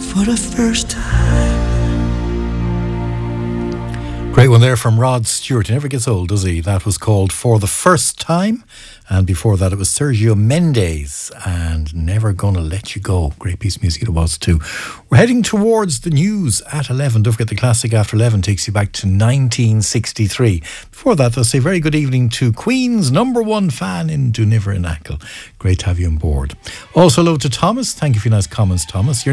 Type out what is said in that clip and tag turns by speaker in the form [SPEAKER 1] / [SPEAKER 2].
[SPEAKER 1] for the first time.
[SPEAKER 2] Great one there from Rod Stewart. He never gets old, does he? That was called For the First Time. And before that, it was Sergio Mendes and Never Gonna Let You Go. Great piece of music it was too. We're heading towards the news at 11. Don't forget the classic after 11 takes you back to 1963. Before that, I'll say very good evening to Queen's #1 fan in Duniver in Achill. Great to have you on board. Also hello to Thomas. Thank you for your nice comments, Thomas.